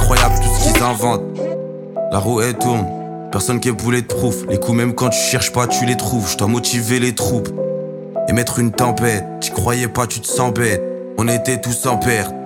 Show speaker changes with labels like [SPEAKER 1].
[SPEAKER 1] incroyable tout ce qu'ils inventent. La roue elle tourne, personne qui est bulletproof. Les coups même quand tu cherches pas tu les trouves. Je dois motiver les troupes et mettre une tempête. T'y croyais pas tu te sens bête. On était tous en perte,